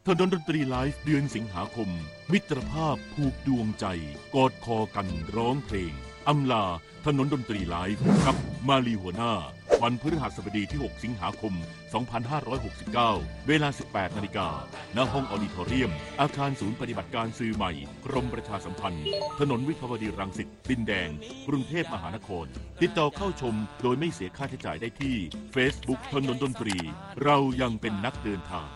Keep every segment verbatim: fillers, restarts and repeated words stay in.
ถนนดนตรีไลฟ์เดือนสิงหาคมมิตรภาพผูกดวงใจกอดคอกันร้องเพลงอำลาถนนดนตรีไลฟ์กับมาลีหัวหน้าวันพฤหัสบดีที่หกสิงหาคมสองพันห้าร้อยหกสิบเก้าเวลา สิบแปดนาฬิกา ณ ห้องออดิทอเรียมอาคารศูนย์ปฏิบัติการสื่อใหม่กรมประชาสัมพันธ์ถนนวิภาวดีรังสิตดินแดงกรุงเทพมหานครติดต่อเข้าชมโดยไม่เสียค่าใช้จ่ายได้ที่ Facebook ถนนดนตรีเรายังเป็นนักเดินทาง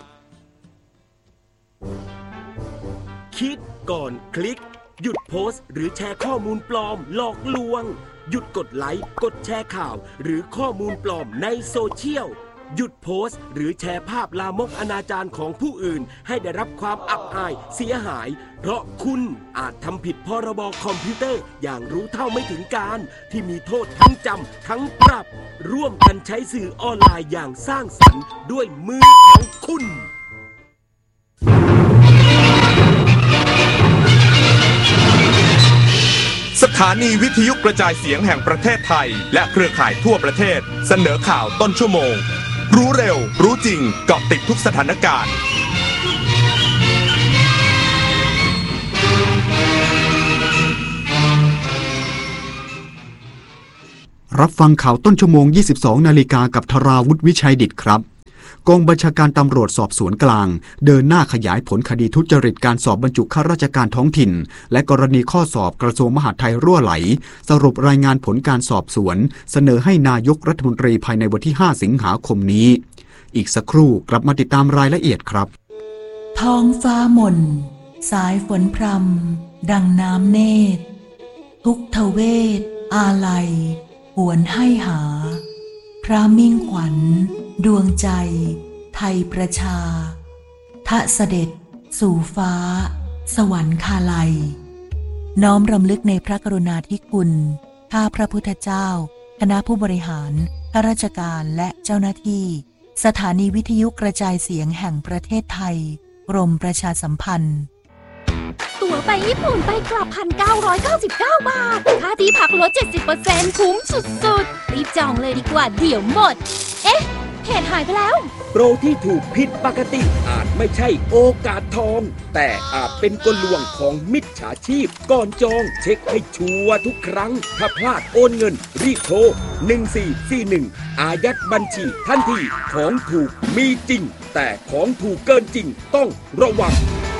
คิดก่อนคลิกหยุดโพสต์หรือแชร์ข้อมูลปลอมหลอกลวงหยุดกดไลค์กดแชร์ข่าวหรือข้อมูลปลอมในโซเชียลหยุดโพสต์หรือแชร์ภาพลามกอนาจารของผู้อื่นให้ได้รับความอับอายเสียหายเพราะคุณอาจทำผิดพรบคอมพิวเตอร์อย่างรู้เท่าไม่ถึงการที่มีโทษทั้งจำทั้งปรับร่วมกันใช้สื่อออนไลน์อย่างสร้างสรรค์ด้วยมือของคุณสถานีวิทยุกระจายเสียงแห่งประเทศไทยและเครือข่ายทั่วประเทศเสนอข่าวต้นชั่วโมงรู้เร็วรู้จริงเกาะติดทุกสถานการณ์รับฟังข่าวต้นชั่วโมง ยี่สิบสองนาฬิกากับธราวุฒิวิชัยดิษฐ์ครับกองบัญชาการตำรวจสอบสวนกลางเดินหน้าขยายผลคดีทุจริตการสอบบรรจุข้าราชการท้องถิ่นและกรณีข้อสอบกระทรวงมหาดไทยรั่วไหลสรุปรายงานผลการสอบสวนเสนอให้นายกรัฐมนตรีภายในวันที่ห้าสิงหาคมนี้อีกสักครู่กลับมาติดตามรายละเอียดครับท้องฟ้าหม่นสายฝนพรำดังน้ำเนตรทุกทเวทอาลัยหวนให้หาพระมิ่งขวัญดวงใจไทยประชาทะเสด็จสู่ฟ้าสวรรคาลัยน้อมรำลึกในพระกรุณาธิคุณข้าพระพุทธเจ้าคณะผู้บริหารข้าราชการและเจ้าหน้าที่สถานีวิทยุกระจายเสียงแห่งประเทศไทยกรมประชาสัมพันธ์ตั๋วไปญี่ปุ่นไปกลับ หนึ่งพันเก้าร้อยเก้าสิบเก้า บาทค่าที่พักลด เจ็ดสิบเปอร์เซ็นต์ คุ้มสุดๆรีบจองเลยดีกว่าเดี๋ยวหมดเอ๊ะเพจหายไปแล้วโปรที่ถูกผิดปกติอาจไม่ใช่โอกาสทองแต่อาจเป็นกลลวงของมิจฉาชีพก่อนจองเช็คให้ชัวร์ทุกครั้งถ้าพลาดโอนเงินรีบโทรหนึ่งสี่สี่หนึ่งอายัดบัญชีทันทีของถูกมีจริงแต่ของถูกเกินจริงต้องระวัง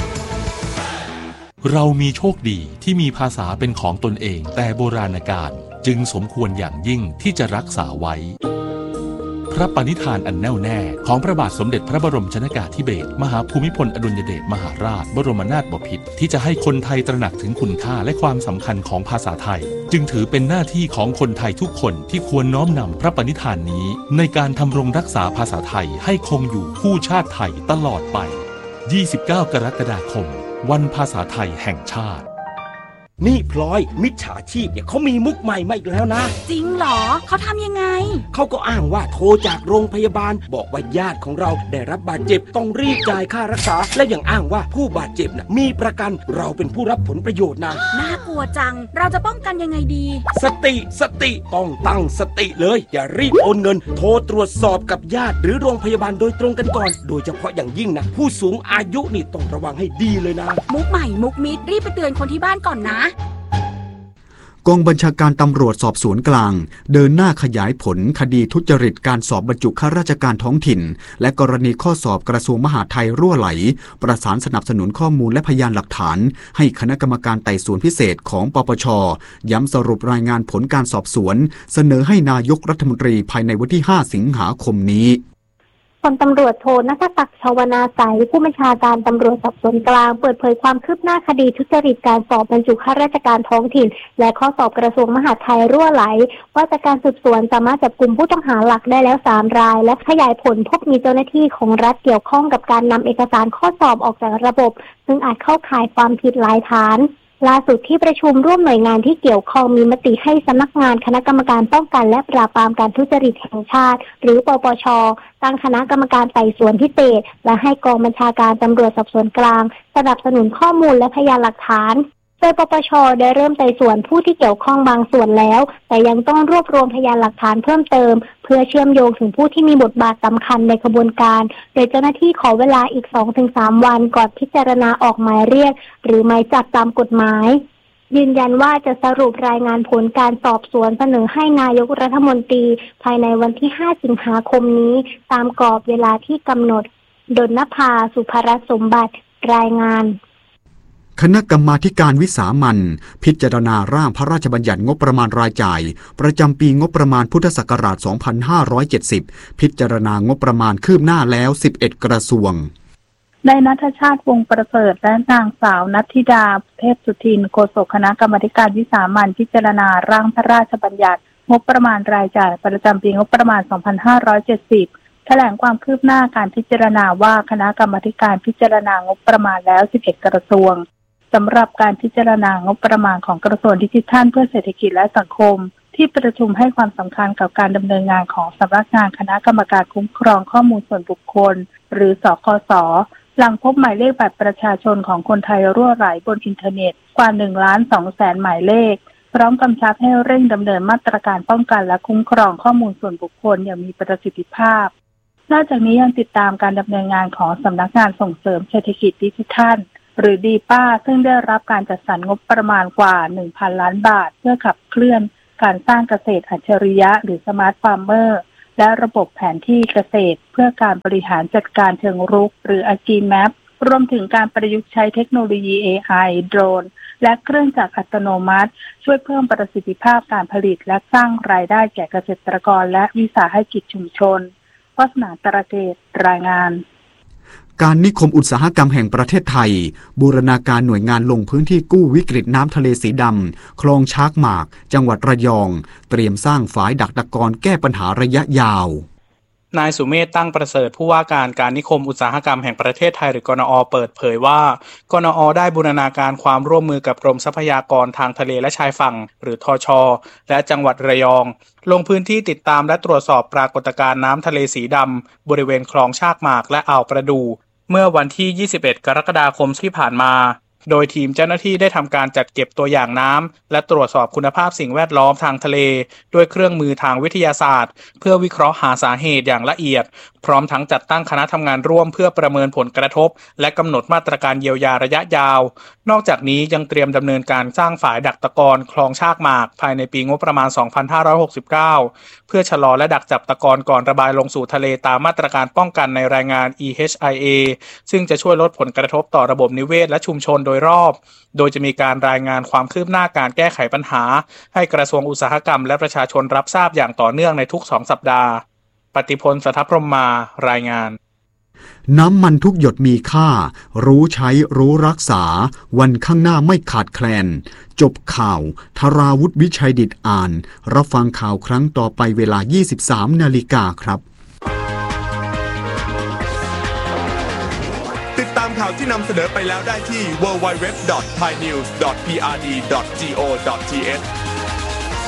เรามีโชคดีที่มีภาษาเป็นของตนเองแต่โบราณกาลจึงสมควรอย่างยิ่งที่จะรักษาไว้พระปณิธานอันแน่วแน่ของพระบาทสมเด็จพระบรมชนกาธิเบศรมหาภูมิพลอดุลยเดชมหาราชบรมนาถบพิตรที่จะให้คนไทยตระหนักถึงคุณค่าและความสำคัญของภาษาไทยจึงถือเป็นหน้าที่ของคนไทยทุกคนที่ควรน้อมนำพระปณิธานนี้ในการทำรงรักษาภาษาไทยให้คงอยู่คู่ชาติไทยตลอดไปยี่สิบเก้ากรกฎาคมวันภาษาไทยแห่งชาตินี่พลอยมิจฉาชีพเนี่ยเขามีมุกใหม่มาอีกแล้วนะจริงเหรอเขาทำยังไงเขาก็อ้างว่าโทรจากโรงพยาบาลบอกว่าญาติของเราได้รับบาดเจ็บต้องรีบจ่ายค่ารักษาและยังอ้างว่าผู้บาดเจ็บนะมีประกันเราเป็นผู้รับผลประโยชน์นะน่ากลัวจังเราจะป้องกันยังไงดีสติสติต้องตั้งสติเลยอย่ารีบโอนเงินโทรตรวจสอบกับญาติหรือโรงพยาบาลโดยตรงกันก่อนโดยเฉพาะอย่างยิ่งนะผู้สูงอายุนี่ต้องระวังให้ดีเลยนะมุกใหม่มุกมิดรีบไปเตือนคนที่บ้านก่อนนะกองบัญชาการตำรวจสอบสวนกลางเดินหน้าขยายผลคดีทุจริตการสอบบรรจุข้าราชการท้องถิ่นและกรณีข้อสอบกระทรวงมหาดไทยรั่วไหลประสานสนับสนุนข้อมูลและพยานหลักฐานให้คณะกรรมการไต่สวนพิเศษของปปช.ย้ำสรุปรายงานผลการสอบสวนเสนอให้นายกรัฐมนตรีภายในวันที่ห้าสิงหาคมนี้พลตำรวจโทณัฐศักดิ์ชวนาไสยผู้บัญชาการตำรวจสอบสวนกลางเปิดเผยความคืบหน้าคดีทุจริตการสอบบรรจุข้าราชการท้องถิ่นและข้อสอบกระทรวงมหาดไทยรั่วไหลว่าจากการสืบสวนสามารถจับกลุ่มผู้ต้องหาหลักได้แล้วสามรายและขยายผลพบมีเจ้าหน้าที่ของรัฐเกี่ยวข้องกับการนำเอกสารข้อสอบออกจากระบบซึ่งอาจเข้าข่ายความผิดหลายฐานล่าสุดที่ประชุมร่วมหน่วยงานที่เกี่ยวข้องมีมติให้สำนักงานคณะกรรมการป้องกันและปราบปรามการทุจริตแห่งชาติหรือปปช.ตั้งคณะกรรมการไต่สวนพิเศษและให้กองบัญชาการตำรวจสอบสวนกลางสนับสนุนข้อมูลและพยานหลักฐานโดยปปช.ได้เริ่มไต่สวนผู้ที่เกี่ยวข้องบางส่วนแล้วแต่ยังต้องรวบรวมพยานหลักฐานเพิ่มเติมเพื่อเชื่อมโยงถึงผู้ที่มีบทบาทสำคัญในกระบวนการโดยเจ้าหน้าที่ขอเวลาอีก สองถึงสาม วันก่อนพิจารณาออกหมายเรียกหรือหมายจับตามกฎหมายยืนยันว่าจะสรุปรายงานผลการสอบสวนเสนอให้นายกรัฐมนตรีภายในวันที่ห้าสิงหาคมนี้ตามกรอบเวลาที่กำหนดดลนภา สุภรัตน์สมบัติรายงานคณะกรรมาธิการวิสามัญพิจารณาร่างพระราชบัญญัติงบประมาณรายจ่ายประจำปีงบประมาณพุทธศักราช สองพันห้าร้อยเจ็ดสิบ พิจารณางบประมาณคืบหน้าแล้ว สิบเอ็ด กระทรวงนายณัฐชาติวงศ์ประเสริฐและนางสาวนัทธิดาเทพสุทินโฆษกคณะกรรมาธิการวิสามัญพิจารณาร่างพระราชบัญญัติงบประมาณรายจ่ายประจำปีงบประมาณ สองพันห้าร้อยเจ็ดสิบ แถลงความคืบหน้าการพิจารณาว่าคณะกรรมาธิการพิจารณางบประมาณแล้ว สิบเอ็ด กระทรวงสำหรับการพิจารณางบประมาณของกระทรวงดิจิทัลเพื่อเศรษฐกิจและสังคมที่ประชุมให้ความสำคัญกับการดำเนินงานของสำนักงานคณะกรรมการคุ้มครองข้อมูลส่วนบุคคลหรือสคส.หลังพบหมายเลขบัตรประชาชนของคนไทยรั่วไหลบนอินเทอร์เน็ตกว่า หนึ่งล้านสองแสน หมายเลขพร้อมกำชับให้เร่งดำเนินมาตรการป้องกันและคุ้มครองข้อมูลส่วนบุคคลอย่างมีประสิทธิภาพนอกจากนี้ยังติดตามการดำเนินงานของสำนักงานส่งเสริมเศรษฐกิจดิจิทัลหรือดีป้าซึ่งได้รับการจัดสรรงบประมาณกว่า หนึ่งพัน ล้านบาทเพื่อขับเคลื่อนการสร้างเกษตรอัจฉริยะหรือสมาร์ทฟาร์มเมอร์และระบบแผนที่เกษตรเพื่อการบริหารจัดการเชิงรุกหรือ AgriMap รวมถึงการประยุกต์ใช้เทคโนโลยี เอ ไอ โดรนและเครื่องจักรอัตโนมัติช่วยเพิ่มประสิทธิภาพการผลิตและสร้างรายได้แก่เกษตรกรและวิสาหกิจชุมชนวาสนาตระเกตรายงานการนิคมอุตสาหกรรมแห่งประเทศไทยบูรณาการหน่วยงานลงพื้นที่กู้วิกฤตน้ำทะเลสีดำคลองชากหมากจังหวัดระยองเตรียมสร้างฝายดักตะกอนแก้ปัญหาระยะยาวนายสุเมธตั้งประเสริฐผู้ว่าการการนิคมอุตสาหกรรมแห่งประเทศไทยหรือกนอ.เปิดเผยว่ากนอ.ได้บูรณาการความร่วมมือกับกรมทรัพยากรทางทะเลและชายฝั่งหรือทช.และจังหวัดระยองลงพื้นที่ติดตามและตรวจสอบปรากฏการณ์น้ำทะเลสีดำบริเวณคลองชากหมากและอ่าวประดู่เมื่อวันที่ยี่สิบเอ็ดกรกฎาคมที่ผ่านมาโดยทีมเจ้าหน้าที่ได้ทำการจัดเก็บตัวอย่างน้ำและตรวจสอบคุณภาพสิ่งแวดล้อมทางทะเลด้วยเครื่องมือทางวิทยาศาสตร์เพื่อวิเคราะห์หาสาเหตุอย่างละเอียดพร้อมทั้งจัดตั้งคณะทำงานร่วมเพื่อประเมินผลกระทบและกำหนดมาตรการเยียวยาระยะยาวนอกจากนี้ยังเตรียมดำเนินการสร้างฝายดักตะกอนคลองชากหมากภายในปีงบประมาณ สองพันห้าร้อยหกสิบเก้า เพื่อชะลอและดักจับตะกอนก่อนระบายลงสู่ทะเลตามมาตรการป้องกันในรายงาน อี เอช ไอ เอ ซึ่งจะช่วยลดผลกระทบต่อระบบนิเวศและชุมชนโดยรอบโดยจะมีการรายงานความคืบหน้าการแก้ไขปัญหาให้กระทรวงอุตสาหกรรมและประชาชนรับทราบอย่างต่อเนื่องในทุกสองสัปดาห์ปฏิพล สัทธพรหมารายงานน้ำมันทุกหยดมีค่ารู้ใช้รู้รักษาวันข้างหน้าไม่ขาดแคลนจบข่าวธราวุฒิวิชัยดิษฐ์อ่านรับฟังข่าวครั้งต่อไปเวลา ยี่สิบสามนาฬิกาครับติดตามข่าวที่นำเสนอไปแล้วได้ที่ ดับเบิลยู ดับเบิลยู ดับเบิลยู ดอท ไทยนิวส์ ดอท พี อาร์ ดี ดอท จี โอ ดอท ที เอช